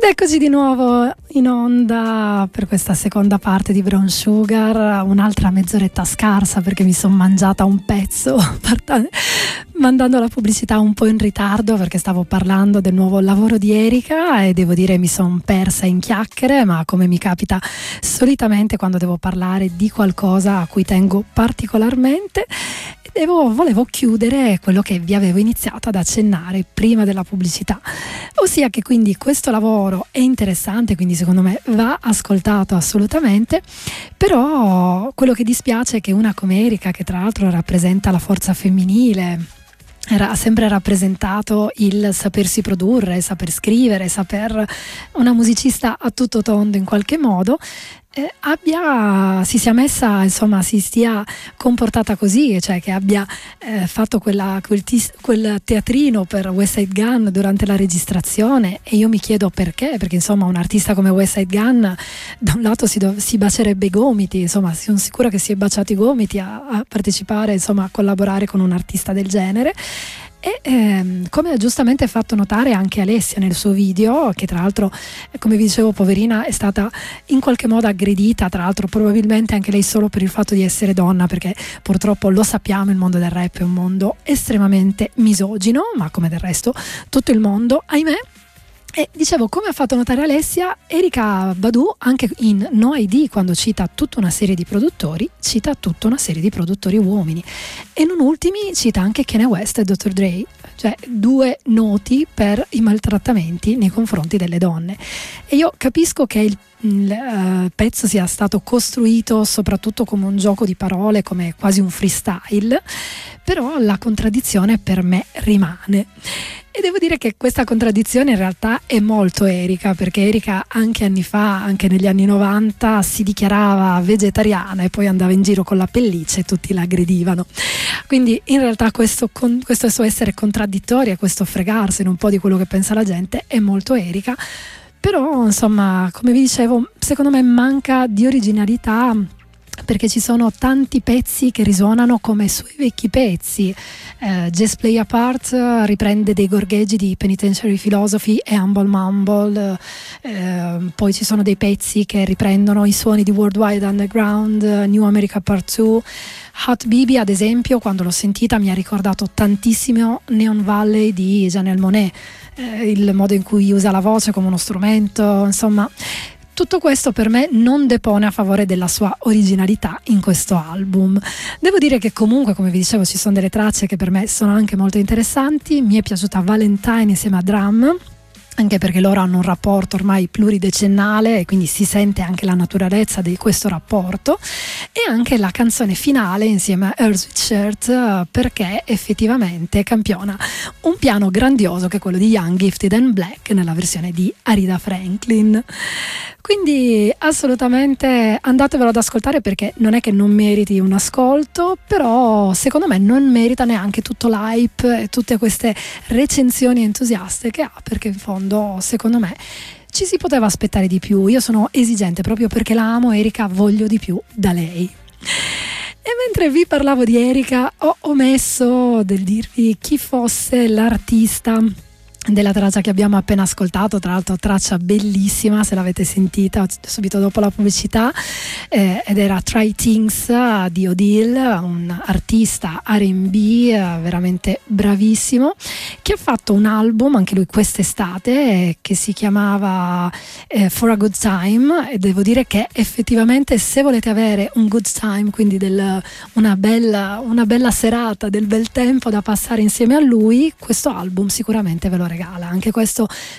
Eccoci di nuovo in onda per questa seconda parte di Brown Sugar, un'altra mezz'oretta scarsa perché mi sono mangiata un pezzo mandando la pubblicità un po' in ritardo perché stavo parlando del nuovo lavoro di Erika e devo dire mi sono persa in chiacchiere, ma come mi capita solitamente quando devo parlare di qualcosa a cui tengo particolarmente, volevo chiudere quello che vi avevo iniziato ad accennare prima della pubblicità, ossia che quindi questo lavoro è interessante, quindi secondo me va ascoltato assolutamente, però quello che dispiace è che una come Erika, che tra l'altro rappresenta la forza femminile, ha sempre rappresentato il sapersi produrre, saper scrivere, una musicista a tutto tondo in qualche modo, si sia messa, insomma, si stia comportata così, cioè che abbia fatto quel teatrino per West Side Gun durante la registrazione, e io mi chiedo perché insomma un artista come West Side Gun da un lato si bacerebbe i gomiti, insomma sono sicura che si è baciato i gomiti a partecipare, insomma a collaborare con un artista del genere. E come ha giustamente fatto notare anche Alessia nel suo video, che tra l'altro, come vi dicevo, poverina, è stata in qualche modo aggredita, tra l'altro probabilmente anche lei solo per il fatto di essere donna, perché purtroppo lo sappiamo, il mondo del rap è un mondo estremamente misogino, ma come del resto tutto il mondo, ahimè. E dicevo, come ha fatto notare Alessia, Erika Badu anche in No ID, quando cita tutta una serie di produttori, cita tutta una serie di produttori uomini, e non ultimi cita anche Kanye West e Dr. Dre, cioè due noti per i maltrattamenti nei confronti delle donne. E io capisco che il pezzo sia stato costruito soprattutto come un gioco di parole, come quasi un freestyle, però la contraddizione per me rimane. E devo dire che questa contraddizione in realtà è molto Erika, perché Erika anche anni fa, anche negli anni 90, si dichiarava vegetariana e poi andava in giro con la pelliccia e tutti la aggredivano. Quindi in realtà questo suo essere contraddittoria, questo fregarsene un po' di quello che pensa la gente è molto Erika, però insomma, come vi dicevo, secondo me manca di originalità, perché ci sono tanti pezzi che risuonano come i suoi vecchi pezzi. Just Play Apart riprende dei gorgheggi di Penitentiary Philosophy e Humble Mumble, poi ci sono dei pezzi che riprendono i suoni di Worldwide Underground, New America Part 2. Hot Baby, ad esempio, quando l'ho sentita mi ha ricordato tantissimo Neon Valley di Janelle Monáe, il modo in cui usa la voce come uno strumento, insomma. Tutto questo per me non depone a favore della sua originalità in questo album. Devo dire che comunque, come vi dicevo, ci sono delle tracce che per me sono anche molto interessanti. Mi è piaciuta Valentine insieme a Drum, anche perché loro hanno un rapporto ormai pluridecennale e quindi si sente anche la naturalezza di questo rapporto, e anche la canzone finale insieme a Earth Sweatshirt, perché effettivamente campiona un piano grandioso che è quello di Young, Gifted and Black nella versione di Aretha Franklin. Quindi assolutamente andatevelo ad ascoltare, perché non è che non meriti un ascolto, però secondo me non merita neanche tutto l'hype e tutte queste recensioni entusiaste che ha, perché in fondo secondo me ci si poteva aspettare di più. Io sono esigente proprio perché la amo Erika, voglio di più da lei. E mentre vi parlavo di Erika ho omesso del dirvi chi fosse l'artista della traccia che abbiamo appena ascoltato, tra l'altro traccia bellissima, se l'avete sentita subito dopo la pubblicità, ed era Try Things di Odile, un artista R&B veramente bravissimo, che ha fatto un album anche lui quest'estate che si chiamava For a Good Time, e devo dire che effettivamente, se volete avere un good time, quindi una bella serata, del bel tempo da passare insieme a lui, questo album sicuramente ve lo regala. Anche questo